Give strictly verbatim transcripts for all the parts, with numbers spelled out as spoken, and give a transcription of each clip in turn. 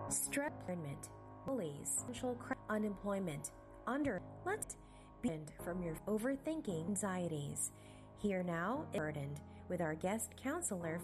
stress, environment, bullies, social cra- unemployment, under. Let's begin from your overthinking anxieties. Here now, burdened with our guest counselor.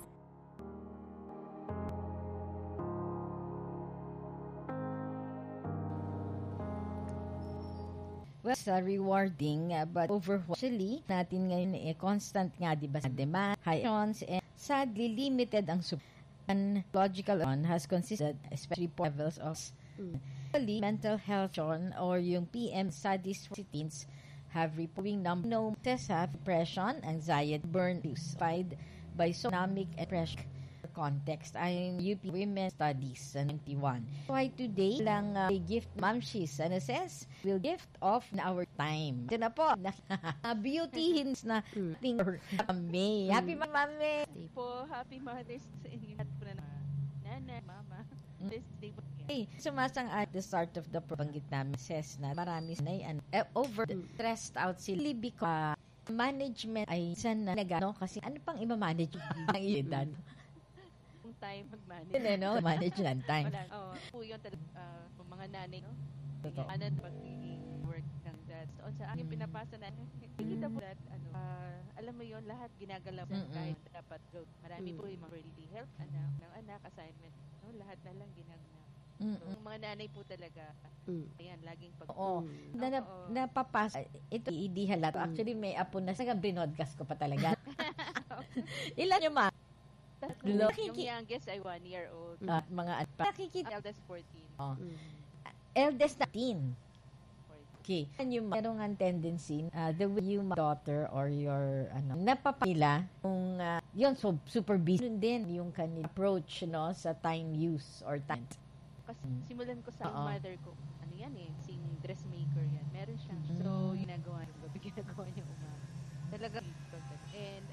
Well, it's uh, rewarding uh, but overwhelming. Natin ngayon eh, constant nga diba sa demand, high emissions, and sadly limited ang supply. And logical on has consisted, especially for levels of mm. mental health or yung P M studies for teens have reporting number no tests have depression, anxiety, burn justified by economic and pressure context. I'm U P Women Studies ninety-one. Why today lang uh, gift mamshis and assess will gift of our time. Ito na po na beauty hints na ting May. Happy Mama May. Po, happy Mother's Day po na nana, mama. This day po. Hey, sumasang at the start of the probanggit namin says na marami na yan uh, over stressed out sila because uh, management ay san na nagano kasi ano pang ima-manage ang edad. Time mag-manage. Hindi, no? Manage lang time. Wala. Oo. Oh, po yun talaga, uh, mga nanay, no? Totoo. Ano, pag-work ng that. So, sa akin, pinapasa na, nakikita po that, ano, uh, alam mo yun, lahat ginagalaw mm-hmm. kahit dapat go. Marami mm-hmm. po yung mga early health, anak, ng anak, assignment, no? Lahat na lang ginagawa. Mm-hmm. So, yung mga nanay po talaga, mm. ayan, laging pag- Oo. Mm. Na, na, napapasa, ito, hindi halato. Mm. Actually, may apo na, sa binodcast ko pa talaga. Ilan yung ma? Yung youngest ay one year old. At uh, mga at pa. Nakikita. Eldest fourteen. Oh. Mm. Eldest thirteen. Okay. And yung merong ang tendency, uh, the way yung daughter or your, ano, napapila, yung, uh, yun, so, super busy. Yun din yung kanil approach, no, sa time use or time. Kasi mm. simulan ko sa uh-oh. Mother ko. Ano yan eh, sing dressmaker yan. Meron siyang. Mm. So, ginagawa niyo. Ginagawa niyo umama. Talaga. And,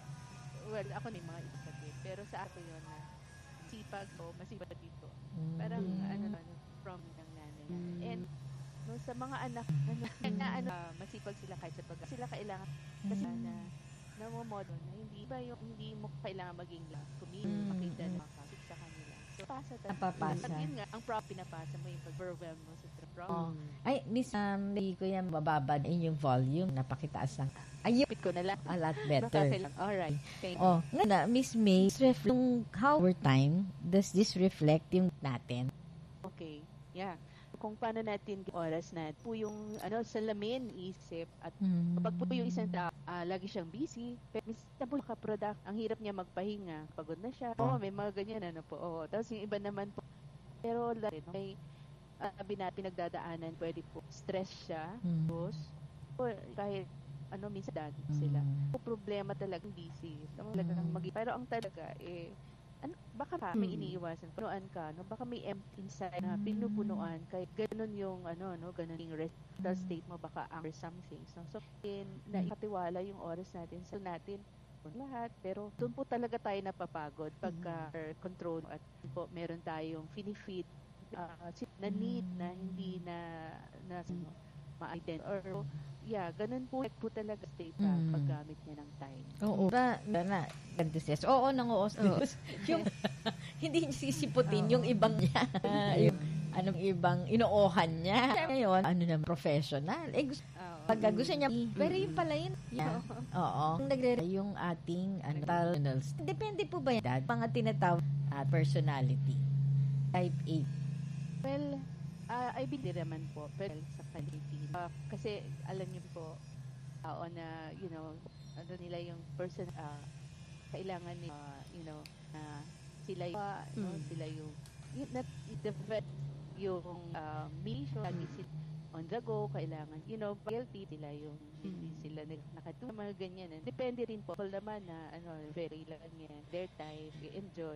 well, ako na yung mga ibig pero sa ako yun na sipag ko, masipag dito. Mm. Parang ano ano from ng nanay. Mm. And no, sa mga anak ano, na ano uh, masipag sila kahit sa pag sila kailangan kasi mm. na namomodo na hindi ba yung hindi mo kailangan maging lang kumili mm. makita ng mga sa kanila. So pasa talaga. Napapasa. At yun nga, ang prop pinapasa mo yung pag-overwhelm mo sa prop. Oh. Ay, miss, um, hindi ko yan mababad yung volume. Napakitaas lang. Ayun. Pit ko na lang. A lot better. Alright. Thank you. Oh, nga na, Miss May, yung how over time does this reflect yung natin? Okay. Yeah. Kung paano natin oras na po yung ano salamin, isip at mm. kapag po yung isang tao uh, lagi siyang busy, pero minsan po ka-product, ang hirap niya magpahinga, pagod na siya. Oh, may mga ganyan ano po. Oh, tapos yung iba naman po pero lalo may uh, pinagdadaanan, pwede po stress siya, mm. boss, o kahit ano minsan dad sila. Mm. O problema talagang busy. Talagang mm. mag- pero ang talaga eh ano, baka pa, may iniiwasan, punuan ka, no? Baka may empty inside na pinupunuan, kahit ganun yung, ano, no, ganun yung mental state mo, baka anger something. So, so in, naikatiwala yung oras natin sa natin, lahat, pero doon po talaga tayo napapagod pagka mm-hmm. control at po, meron tayong finifeed uh, na need na hindi na, na, na ma-identify or yeah, ganun po po talaga state uh, mm. paggamit niya ng time. Oo. Ba, na, nag-desist. Oo, nanguos. Yung, hindi niya sisiputin yung ibang niya. yung, anong ibang inoohan niya. Ngayon, ano na, professional. Eh, gusto, oh, pag gusto niya, pero yung pala yun. Yeah. Oo. Nagre yung ating personals. Depende po ba yan? Mga tinatawag at personality. Type A. Well, uh, I believe naman po, pero sa quality. Uh, kasi alam niyo po uh, on uh, you know ano nila yung person uh, kailangan ni uh, you know uh, sila yung uh, mm. no, sila yung yung not develop yung uh, mission lagi sila on the go kailangan you know guilty sila yung mm. hindi sila nakatulong mga ganyan eh. Depende rin po naman na ano very lang yan their time enjoy